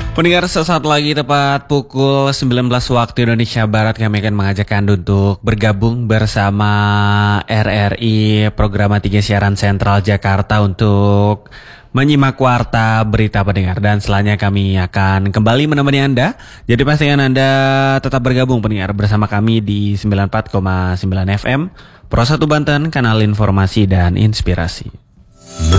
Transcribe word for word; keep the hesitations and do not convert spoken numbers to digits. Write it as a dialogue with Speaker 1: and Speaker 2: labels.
Speaker 1: Pendengar, sesaat lagi tepat pukul sembilan belas waktu Indonesia Barat kami akan mengajak Anda untuk bergabung bersama R R I Program tiga Siaran Sentral Jakarta untuk menyimak warta berita pendengar, dan selanjutnya kami akan kembali menemani Anda. Jadi pastikan Anda tetap bergabung pendengar bersama kami di sembilan puluh empat koma sembilan F M Pro satu Banten, kanal informasi dan inspirasi.